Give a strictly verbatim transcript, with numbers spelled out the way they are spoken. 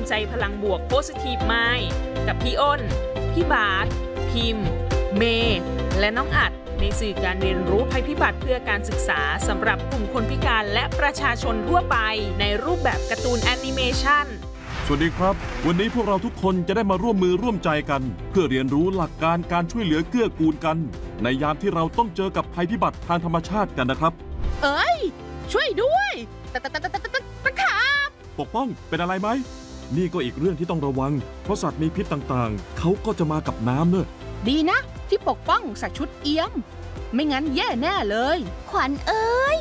ใจพลังบวก Positive Mind กับพี่อ้น พี่บาสพิมพ์ เมย์และน้องอัดในสื่อการเรียนรู้ภัยพิบัติเพื่อการศึกษาสำหรับกลุ่มคนพิการและประชาชนทั่วไปในรูปแบบการ์ตูนแอนิเมชันสวัสดีครับวันนี้พวกเราทุกคนจะได้มาร่วมมือร่วมใจกันเพื่อเรียนรู้หลักการการช่วยเหลือเกื้อกูลกันในยามที่เราต้องเจอกับภัยพิบัติทางธรรมชาติกันนะครับเอ้ยช่วยด้วยตะตะตะตะตะตะตะขาบปกป้องเป็นอะไรไหมนี่ก็อีกเรื่องที่ต้องระวังเพราะสัตว์มีพิษต่างๆเขาก็จะมากับน้ำเนอะดีนะที่ปกป้องใส่ชุดเอี้ยมไม่งั้นแย่แน่เลยขวัญเอ้ย